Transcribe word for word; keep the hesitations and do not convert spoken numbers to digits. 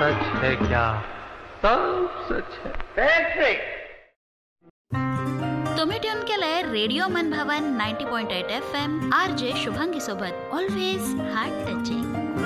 सच है क्या, सब सच है. पॅट्रिक, तुम्ही ट्यून केलंय रेडिओ मन भवन ninety point eight F M R J Shubhangi सोबत. Always heart touching.